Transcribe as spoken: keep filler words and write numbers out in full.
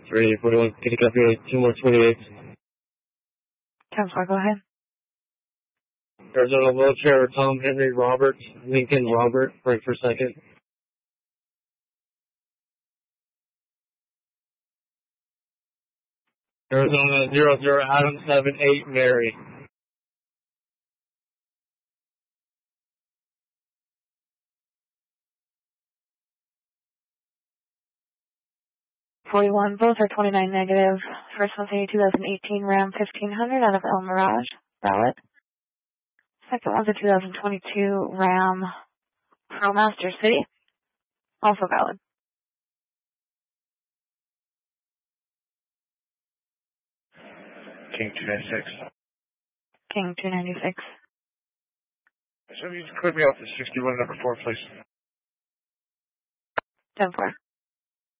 three forty-one, can you copy two more twenty-eights? ten four, go ahead. Arizona wheelchair, Tom Henry Roberts, Lincoln Robert, break for a second. Arizona zero zero, Adam seven eight, Mary. forty-one, both are twenty-nine negative. First one's a two thousand eighteen Ram fifteen hundred out of El Mirage, valid. Second one's a two thousand twenty-two Ram ProMaster City, also valid. King two ninety-six. King two ninety-six. So you just cleared me off the sixty-one number four, please. ten four.